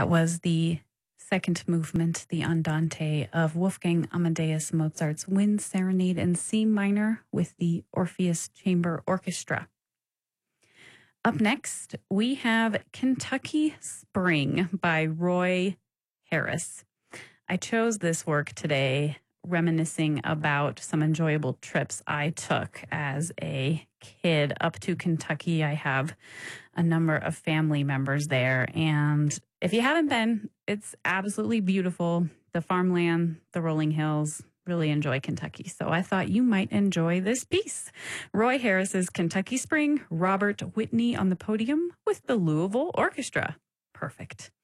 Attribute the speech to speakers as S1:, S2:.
S1: That was the second movement, the Andante of Wolfgang Amadeus Mozart's Wind Serenade in C minor with the Orpheus Chamber Orchestra. Up next, we have Kentucky Spring by Roy Harris. I chose this work today reminiscing about some enjoyable trips I took as a kid up to Kentucky. I have a number of family members there, and if you haven't been, it's absolutely beautiful. The farmland, the rolling hills, really enjoy Kentucky. So I thought you might enjoy this piece. Roy Harris's Kentucky Spring, Robert Whitney on the podium with the Louisville Orchestra. Perfect.